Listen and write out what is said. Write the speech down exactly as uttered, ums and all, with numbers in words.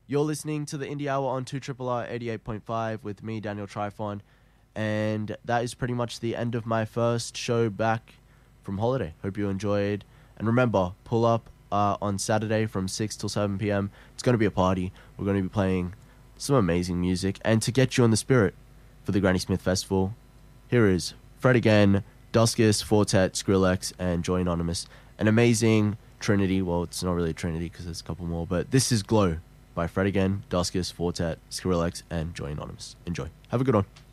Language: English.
You're listening to the Indie Hour on two R R R eighty-eight point five with me, Daniel Trifon. And that is pretty much the end of my first show back from holiday. Hope you enjoyed. And remember, pull up uh, on Saturday from six till seven p.m. It's going to be a party. We're going to be playing some amazing music. And to get you in the spirit for the Granny Smith Festival, here is Fred again, Duskus, Fortet, Skrillex, and Joy Anonymous. An amazing trinity. Well, it's not really a trinity because there's a couple more. But this is Glow by Fred again, Duskus, Fortet, Skrillex, and Joy Anonymous. Enjoy. Have a good one.